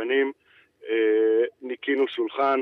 שחקנים, ניקינו שולחן,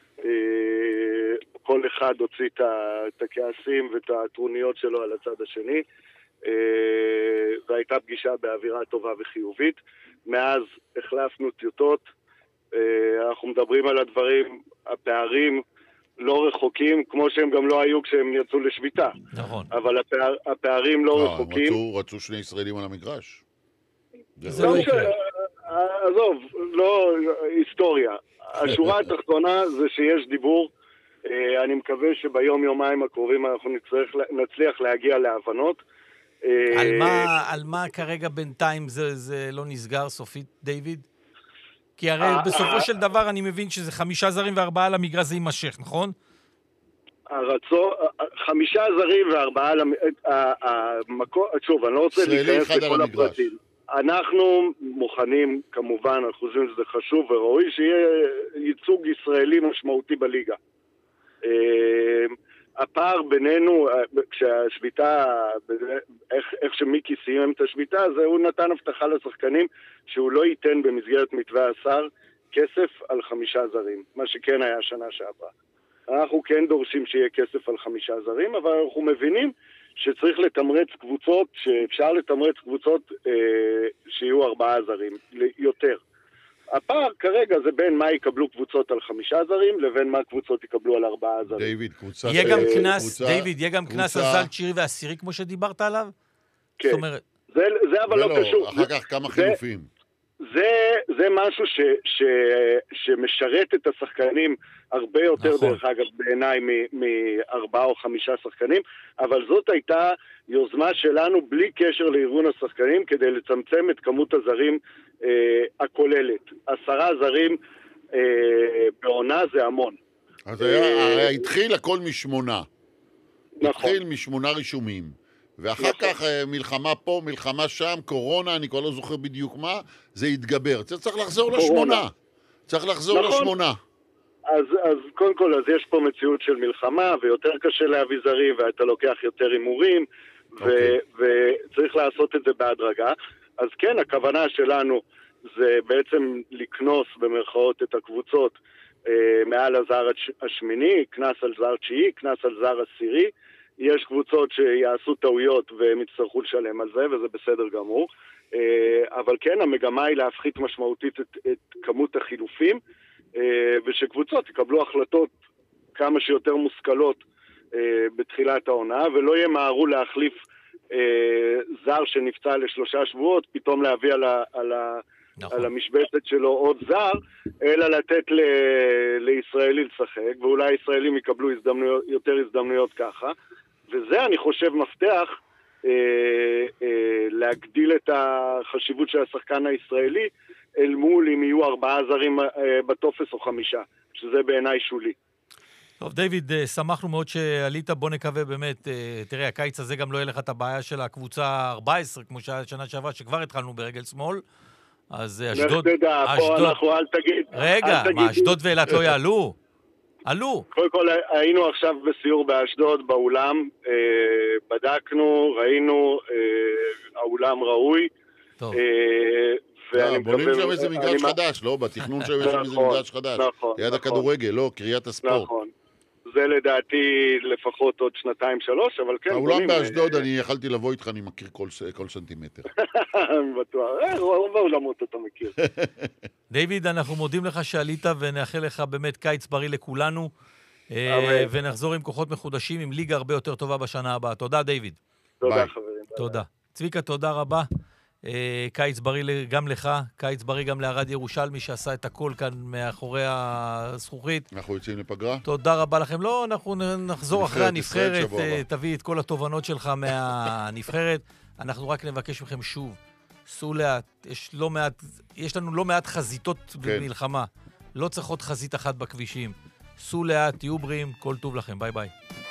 כל אחד הוציא את הכעסים ואת הטרוניות שלו על הצד השני, והייתה פגישה באווירה טובה וחיובית. מאז החלפנו טיוטות, אנחנו מדברים על הדברים, הפערים לא רחוקים, כמו שהם גם לא היו כשהם יצאו לשביתה. נכון. אבל הפערים לא רחוקים. רצו שני ישראלים על המגרש. זה לא יקרה. עזוב, לא היסטוריה. השורה התחתונה זה שיש דיבור. אני מקווה שביום יומיים הקרובים אנחנו נצליח להגיע להבנות. על מה כרגע בינתיים זה לא נסגר סופית, דיוויד? כי הרי בסופו של דבר אני מבין שזה 5 זרים ו4 על המגרש זה יימשך, נכון? 5 זרים ו4 על המקום, שוב, אני לא רוצה להיכנס לכל הפרטים. אנחנו מוכנים, כמובן, אנחנו חושבים שזה חשוב וראוי, שיהיה ייצוג ישראלי משמעותי בליגה. הפער בינינו, כשהשביתה, איך שמיקי סיים את השביתה, הוא נתן הבטחה לשחקנים שהוא לא ייתן במסגרת מתווה השר כסף על 5 זרים, מה שכן היה שנה שעברה. אנחנו כן דורשים שיהיה כסף על 5 זרים, אבל אנחנו מבינים שצריך לתמרץ קבוצות, שאפשר לתמרץ קבוצות שיהיו 4 זרים, יותר. הפער כרגע זה בין מה יקבלו קבוצות על 5 זרים, לבין מה קבוצות יקבלו על 4 זרים. דיוויד, קבוצה... יהיה גם קנס, דיוויד, יהיה גם קנס על זר תשיעי ועשירי, כמו שדיברת עליו? כן. זאת אומרת... זה אבל לא קשור. אחר כך כמה חילופים. זה משהו שמשרת את השחקנים הרבה יותר, דרך אגב, בעיניי מ4 או 5 שחקנים, אבל זאת הייתה יוזמה שלנו בלי קשר לארגון השחקנים, כדי לצמצם את כמות הזרים הכוללת. 10 זרים בעונה זה המון. אז התחיל הכל מ8. התחיל מ8 רישומים. ואחר כך מלחמה פה, מלחמה שם, קורונה, אני כבר לא זוכר בדיוק מה, זה יתגבר. צריך לחזור ל8. צריך לחזור ל8. אז קודם כל, אז יש פה מציאות של מלחמה, ויותר קשה להביא זרים, ואתה לוקח יותר הימורים, וצריך לעשות את זה בהדרגה. אז כן, הכוונה שלנו זה בעצם לקנוס במרכאות את הקבוצות מעל הזר השמיני, כנס על זר תשיעי, כנס על זר עשירי. יש קבוצות שיעשו טעויות והם יצטרכו לשלם על זה, וזה בסדר גמור. אבל כן, המגמה היא להפחית משמעותית את כמות החילופים, ושקבוצות יקבלו החלטות כמה שיותר מושכלות בתחילת העונה, ולא ימהרו להחליף זר שנפצע ל3 שבועות, פתאום להביא על המשבצת שלו עוד זר, אלא לתת לישראלי לשחק, ואולי ישראלים יקבלו יותר הזדמנויות ככה, וזה אני חושב מפתח להגדיל את החשיבות של השחקן הישראלי, אל מול אם יהיו 4 זרים בטופס או 5, שזה בעיניי שולי. טוב, דיוויד, שמחנו מאוד שעלית, בוא נקווה באמת, תראה, הקיץ הזה גם לא יהיה לך את הבעיה של הקבוצה 14, כמו שנה שעברה, שכבר התחלנו ברגל שמאל, אז אשדוד... אל תגיד. רגע, מה, אשדוד ואילת לא יעלו? עלו. קודם כל, היינו עכשיו בסיור באשדוד, באולם, בדקנו, ראינו, האולם ראוי. טוב. בונים שם איזה מגרש חדש, לא? בתכנון שם יש איזה מגרש חדש. ליד הכדורגל, לא, קריית הספורט. נכון. זה לדעתי לפחות עוד 2-3, אבל כן. האולם באשדוד, אני יכלתי לבוא איתך, אני מכיר כל סנטימטר. בטוח, רוב האולמות אתה מכיר. דיוויד, אנחנו מודים לך שעלית ונאחל לך באמת קיץ בריא לכולנו, ונחזור עם כוחות מחודשים, עם ליגה הרבה יותר טובה בשנה הבאה. תודה, דיוויד. תודה, חברים. תודה. צביקה, תודה רבה. קיץ בריא גם לך, קיץ בריא גם לערד ירושלמי שעשה את הכל כאן מאחורי הזכוכית. אנחנו יוצאים לפגרה. תודה רבה לכם. לא, אנחנו נחזור אחרי הנבחרת, תביא את כל התובנות שלך מהנבחרת. אנחנו רק נבקש מכם שוב, סעו לאט, יש לנו לא מעט חזיתות במלחמה. לא צריך עוד חזית אחת בכבישים. סעו לאט, תהיו בריאים, כל טוב לכם, ביי ביי.